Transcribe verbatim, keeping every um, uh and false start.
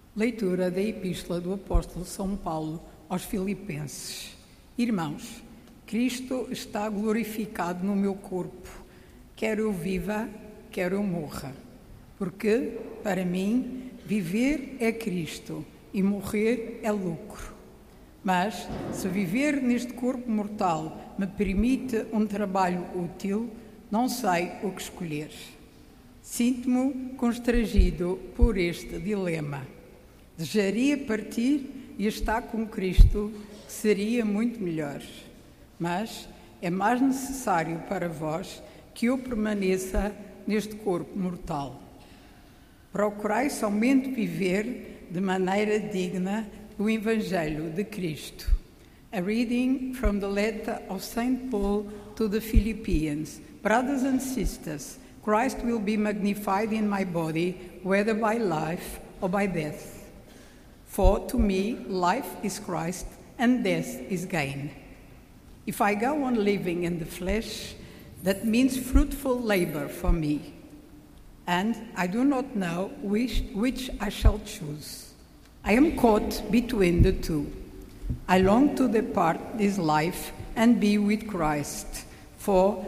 Leitura da Epístola do Apóstolo São Paulo aos Filipenses. Irmãos, Cristo está glorificado no meu corpo, quer eu viva, quer eu morra. Porque, para mim, viver é Cristo e morrer é lucro. Mas, se viver neste corpo mortal me permite um trabalho útil, não sei o que escolher. Sinto-me constrangido por este dilema. Desejaria partir e estar com Cristo, que seria muito melhor. Mas é mais necessário para vós que eu permaneça neste corpo mortal. Procurai somente viver de maneira digna do Evangelho de Cristo. A reading from the letter of Saint Paul to the Philippians. Brothers and sisters, Christ will be magnified in my body, whether by life or by death. For to me, life is Christ, and death is gain. If I go on living in the flesh, that means fruitful labor for me. And I do not know which, which I shall choose. I am caught between the two. I long to depart this life and be with Christ, for